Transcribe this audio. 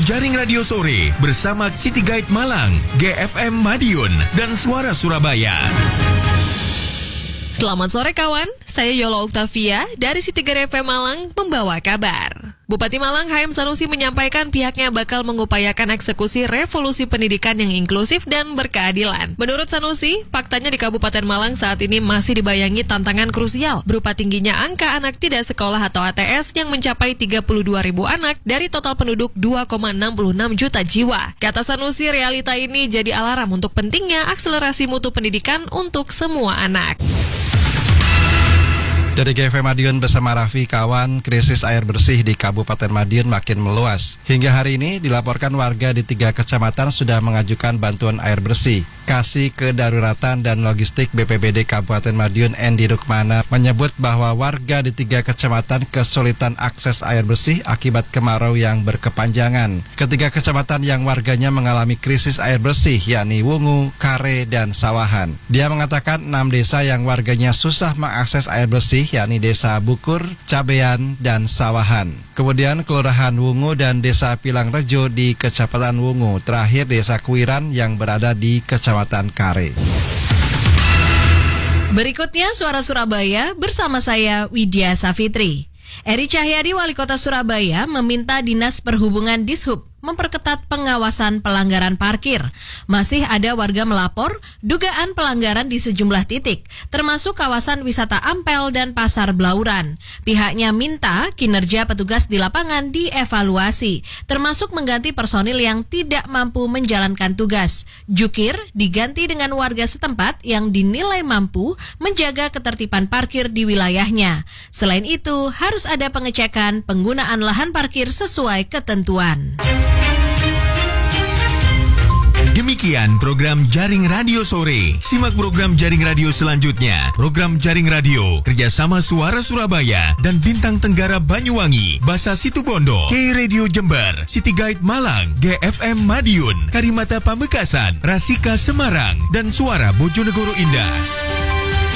Jaring Radio Sore bersama City Guide Malang, GFM Madiun, dan Suara Surabaya. Selamat sore kawan, saya Yola Oktavia dari City Guide FM Malang membawa kabar. Bupati Malang HM Sanusi menyampaikan pihaknya bakal mengupayakan eksekusi revolusi pendidikan yang inklusif dan berkeadilan. Menurut Sanusi, faktanya di Kabupaten Malang saat ini masih dibayangi tantangan krusial berupa tingginya angka anak tidak sekolah atau ATS yang mencapai 32.000 anak dari total penduduk 2,66 juta jiwa. Kata Sanusi, realita ini jadi alarm untuk pentingnya akselerasi mutu pendidikan untuk semua anak. Dari GFM Madiun bersama Raffi, kawan, krisis air bersih di Kabupaten Madiun makin meluas. Hingga hari ini dilaporkan warga di 3 kecamatan sudah mengajukan bantuan air bersih. Kasih Kedaruratan dan Logistik BPBD Kabupaten Madiun Endi Rukmana menyebut bahwa warga di 3 kecamatan kesulitan akses air bersih akibat kemarau yang berkepanjangan. Ketiga kecamatan yang warganya mengalami krisis air bersih yakni Wungu, Kare, dan Sawahan. Dia mengatakan 6 desa yang warganya susah mengakses air bersih yakni Desa Bukur, Cabean, dan Sawahan. Kemudian Kelurahan Wungu dan Desa Pilangrejo di Kecamatan Wungu. Terakhir Desa Kuiran yang berada di Kecamatan Kare. Berikutnya Suara Surabaya bersama saya Widya Safitri. Eri Cahyadi, Wali Kota Surabaya, meminta Dinas Perhubungan Dishub memperketat pengawasan pelanggaran parkir. Masih ada warga melapor dugaan pelanggaran di sejumlah titik, termasuk kawasan wisata Ampel dan Pasar Blauran. Pihaknya minta kinerja petugas di lapangan dievaluasi, termasuk mengganti personil yang tidak mampu menjalankan tugas. Jukir diganti dengan warga setempat yang dinilai mampu menjaga ketertiban parkir di wilayahnya. Selain itu, harus ada pengecekan penggunaan lahan parkir sesuai ketentuan. Demikian program Jaring Radio Sore. Simak program Jaring Radio selanjutnya. Program Jaring Radio kerjasama Suara Surabaya dan Bintang Tenggara Banyuwangi, Basa Situbondo, K-Radio Jember, City Guide Malang, GFM Madiun, Karimata Pamekasan, Rasika Semarang, dan Suara Bojonegoro Indah.